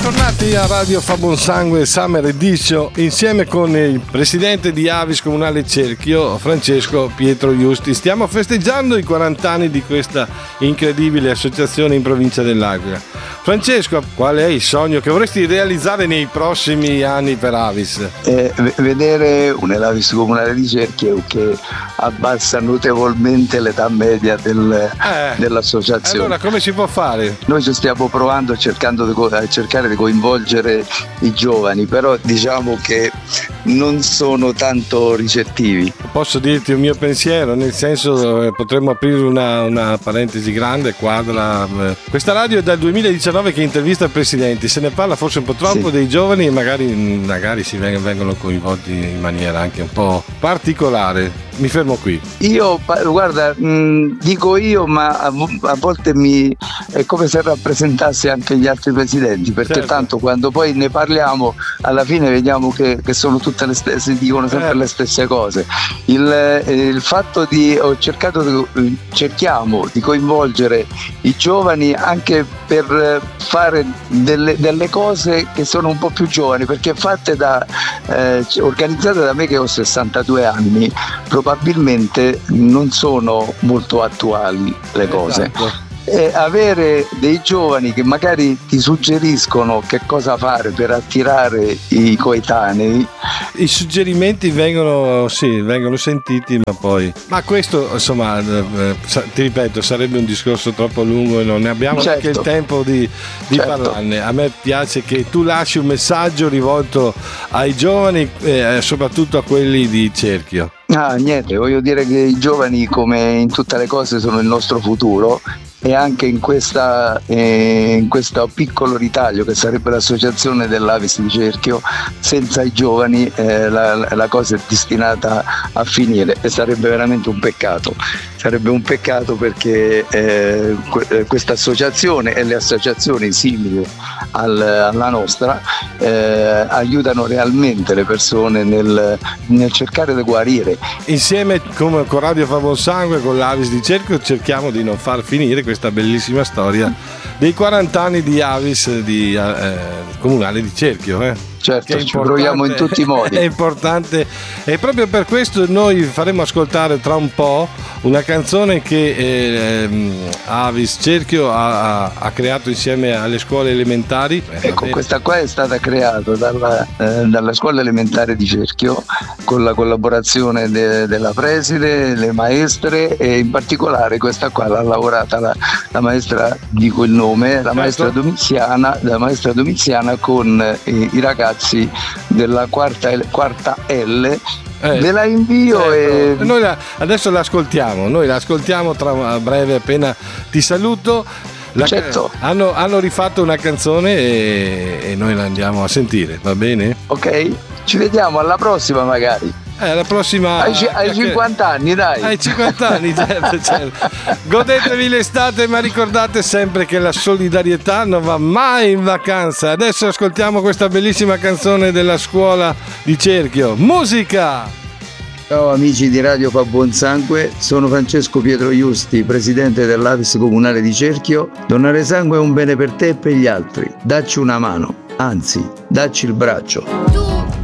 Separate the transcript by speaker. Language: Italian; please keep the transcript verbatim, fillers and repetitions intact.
Speaker 1: Bentornati a Radio Fa Buon Sangue Summer Edition insieme con il presidente di Avis Comunale Cerchio, Francesco Pietro Iusti. Stiamo festeggiando i quaranta anni di questa incredibile associazione in provincia dell'Aquila. Francesco, qual è il sogno che vorresti realizzare nei prossimi anni per Avis?
Speaker 2: Eh, vedere un'Avis Comunale di Cerchio che abbassa notevolmente l'età media del, eh, dell'associazione.
Speaker 1: Allora come si può fare?
Speaker 2: Noi ci stiamo provando, cercando di, a cercare di coinvolgere i giovani, però diciamo che non sono tanto ricettivi.
Speaker 1: Posso dirti un mio pensiero, nel senso eh, potremmo aprire una, una parentesi grande, quadra. Eh. Questa radio è dal duemiladiciannove che intervista i presidenti, se ne parla forse un po' troppo sì. dei giovani e magari, magari si vengono coinvolti in maniera anche un po' particolare. Mi fermo qui.
Speaker 2: Io, guarda, mh, dico io, ma a, a volte mi è come se rappresentassi anche gli altri presidenti, perché certo. tanto quando poi ne parliamo alla fine vediamo che, che sono tutte le stesse, dicono sempre eh. le stesse cose. Il, il fatto di ho cercato di, cerchiamo di coinvolgere i giovani anche per fare delle, delle cose che sono un po' più giovani, perché fatte da eh, organizzate da me che ho sessantadue anni, probabilmente non sono molto attuali le cose.
Speaker 1: Esatto.
Speaker 2: E avere dei giovani che magari ti suggeriscono che cosa fare per attirare i coetanei.
Speaker 1: I suggerimenti vengono, sì, vengono sentiti, ma poi. Ma questo, insomma, eh, ti ripeto, sarebbe un discorso troppo lungo e non ne abbiamo
Speaker 2: certo.
Speaker 1: neanche il tempo di, di certo. parlarne. A me piace che tu lasci un messaggio rivolto ai giovani e eh, soprattutto a quelli di Cerchio.
Speaker 2: Ah, niente, voglio dire che i giovani, come in tutte le cose, sono il nostro futuro. E anche in, questa, eh, in questo piccolo ritaglio che sarebbe l'associazione dell'Avis di Cerchio, senza i giovani eh, la, la cosa è destinata a finire e sarebbe veramente un peccato. Sarebbe un peccato perché eh, questa associazione e le associazioni simili al, alla nostra eh, aiutano realmente le persone nel, nel cercare di guarire.
Speaker 1: Insieme come con Radio Fa Buon Sangue, con l'Avis di Cerchio, cerchiamo di non far finire questa bellissima storia dei quaranta anni di Avis di, eh, Comunale di Cerchio. Eh.
Speaker 2: Certo, ci proviamo in tutti i modi.
Speaker 1: È importante e proprio per questo noi faremo ascoltare tra un po' una canzone che eh, Avis Cerchio ha, ha, ha creato insieme alle scuole elementari.
Speaker 2: Ecco, questa qua è stata creata dalla, eh, dalla scuola elementare di Cerchio con la collaborazione de, della preside, le maestre, e in particolare questa qua l'ha lavorata la, la maestra, dico il nome, la certo. maestra Domiziana, la maestra Domiziana con eh, i ragazzi della quarta, quarta L. Eh, ve la invio
Speaker 1: certo.
Speaker 2: e
Speaker 1: noi la, adesso l'ascoltiamo noi l'ascoltiamo tra breve, appena ti saluto. La,
Speaker 2: certo.
Speaker 1: hanno, hanno rifatto una canzone e, e noi la andiamo a sentire, va bene?
Speaker 2: Ok, ci vediamo alla prossima magari.
Speaker 1: Eh, la prossima
Speaker 2: ai, ai cinquanta anni, dai.
Speaker 1: Ai cinquanta anni, certo, certo. Godetevi l'estate, ma ricordate sempre che la solidarietà non va mai in vacanza. Adesso ascoltiamo questa bellissima canzone della scuola di Cerchio. Musica!
Speaker 2: Ciao amici di Radio Fa Buon Sangue, sono Francesco Pietro Iusti, presidente dell'Avis Comunale di Cerchio. Donare sangue è un bene per te e per gli altri. Dacci una mano, anzi, dacci il braccio.